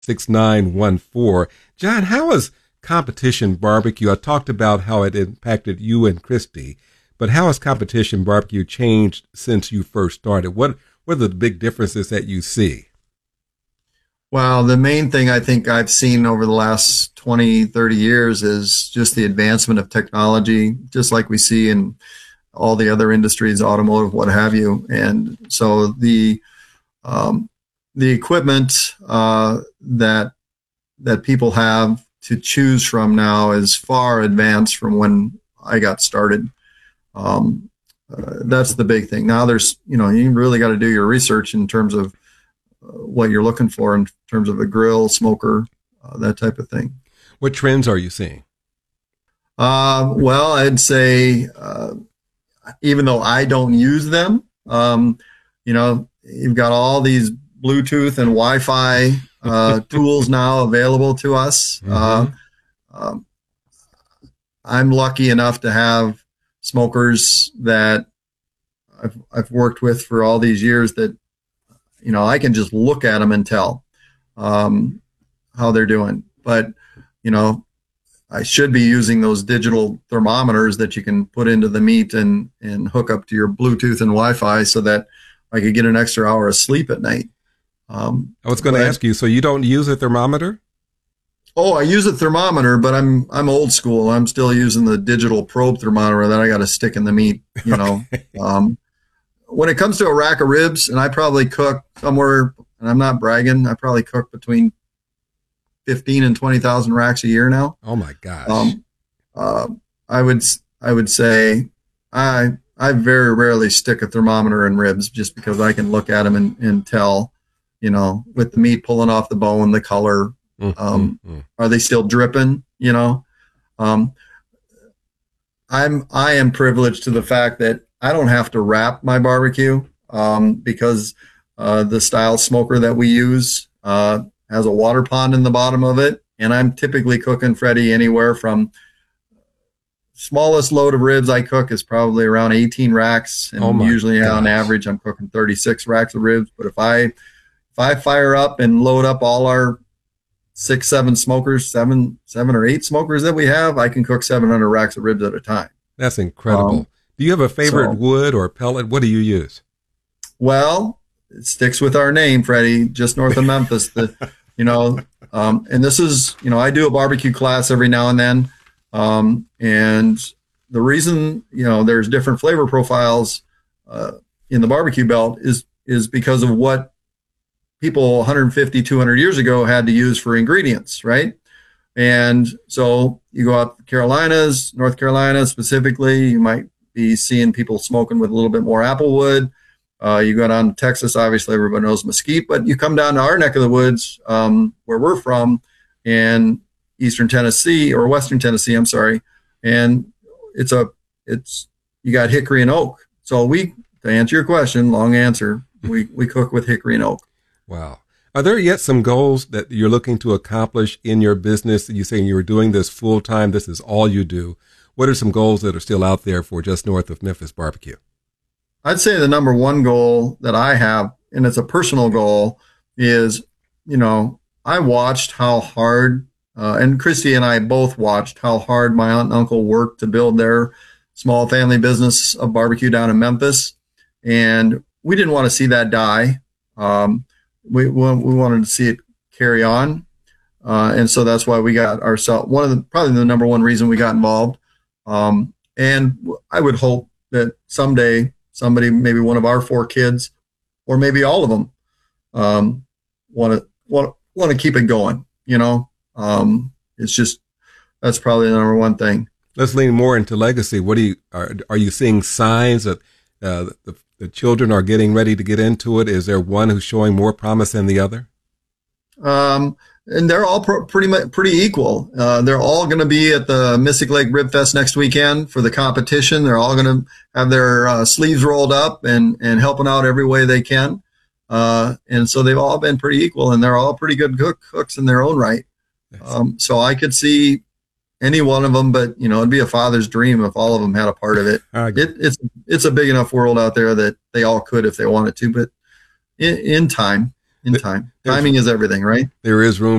6914. John, how is Competition Barbecue? I talked about how it impacted you and Christy, but how has Competition Barbecue changed since you first started? What are the big differences that you see? Well, the main thing I think I've seen over the last 20, 30 years is just the advancement of technology, just like we see in all the other industries, automotive, what have you. And so the equipment that people have to choose from now is far advanced from when I got started. That's the big thing. Now there's, you really got to do your research in terms of what you're looking for in terms of a grill, smoker, that type of thing. What trends are you seeing? Well, I'd say, even though I don't use them, you've got all these Bluetooth and Wi-Fi tools now available to us. Mm-hmm. I'm lucky enough to have smokers that I've worked with for all these years that, I can just look at them and tell how they're doing. But, I should be using those digital thermometers that you can put into the meat and hook up to your Bluetooth and Wi-Fi so that I could get an extra hour of sleep at night. I was going to ask you, so you don't use a thermometer? Oh, I use a thermometer, but I'm old school. I'm still using the digital probe thermometer that I got to stick in the meat, Okay. When it comes to a rack of ribs, and I probably cook somewhere, and I'm not bragging, I probably cook between 15 and 20,000 racks a year now. Oh my gosh. I would say I very rarely stick a thermometer in ribs just because I can look at them and tell, with the meat pulling off the bone, the color, are they still dripping? I am privileged to the fact that I don't have to wrap my barbecue because the style smoker that we use has a water pond in the bottom of it. And I'm typically cooking, Freddie, anywhere from smallest load of ribs I cook is probably around 18 racks. And usually on average, I'm cooking 36 racks of ribs. But if I fire up and load up all our 7 smokers, seven or 8 smokers that we have, I can cook 700 racks of ribs at a time. That's incredible. Do you have a favorite wood or pellet? What do you use? Well, it sticks with our name, Freddie, just north of Memphis. And this is, I do a barbecue class every now and then. And the reason, there's different flavor profiles in the barbecue belt is because of what people 150, 200 years ago had to use for ingredients, right? And so you go out to Carolinas, North Carolina specifically, you might be seeing people smoking with a little bit more apple wood. You go down to Texas, obviously everybody knows mesquite, but you come down to our neck of the woods, where we're from, in Eastern Tennessee or Western Tennessee, I'm sorry. And you got hickory and oak. So to answer your question, long answer, we cook with hickory and oak. Wow. Are there yet some goals that you're looking to accomplish in your business? You saying you're doing this full time. This is all you do. What are some goals that are still out there for Just North of Memphis Barbecue? I'd say the number one goal that I have, and it's a personal goal, is, I watched how hard, and Christy and I both watched how hard my aunt and uncle worked to build their small family business of barbecue down in Memphis. And we didn't want to see that die. We wanted to see it carry on. And so that's why we got ourselves, probably the number one reason we got involved. And I would hope that someday somebody, maybe one of our 4 kids, or maybe all of them, want to keep it going. It's just, that's probably the number one thing. Let's lean more into legacy. What are you seeing signs that the children are getting ready to get into it? Is there one who's showing more promise than the other? And they're all pretty equal. They're all going to be at the Mystic Lake Rib Fest next weekend for the competition. They're all going to have their sleeves rolled up and helping out every way they can. And so they've all been pretty equal, and they're all pretty good cooks in their own right. So I could see any one of them, but it'd be a father's dream if all of them had a part of it. It's a big enough world out there that they all could if they wanted to, but in time. in time. Timing is everything, right? There is room